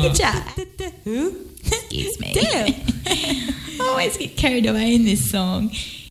at ya. Who? Excuse me. Damn. I always get carried away in this song.